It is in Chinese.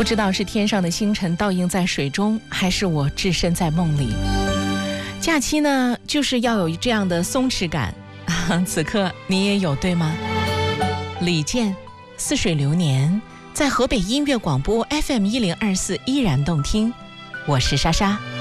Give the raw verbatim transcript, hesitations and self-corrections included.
不知道是天上的星辰倒映在水中，还是我置身在梦里。假期呢，就是要有这样的松弛感。此刻你也有对吗？李健，似水流年，在河北音乐广播 F M 一零二四依然动听。我是莎莎。